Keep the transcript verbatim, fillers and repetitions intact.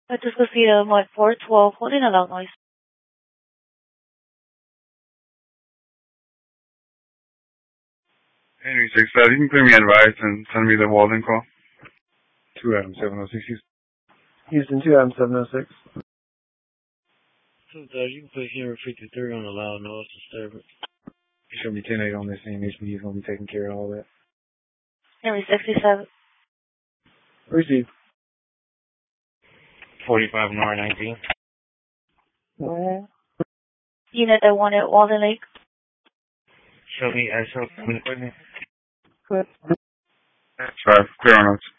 Let's go see the mod four twelve holding a loud noise. Henry six, uh, you can put me on advice and send me the Walden call. two Adam seven oh six. Houston two Adam seven oh six. So, uh, you can put Henry fifty-three on the loud noise disturbance. Show me ten eight on this thing. H B is going to be taking care of all that. Henry sixty-seven. Receive. forty-five and R nineteen. Mm-hmm. Unit that one at Walden Lake. Show me, uh, show me equipment. Good. Five, clear on notes.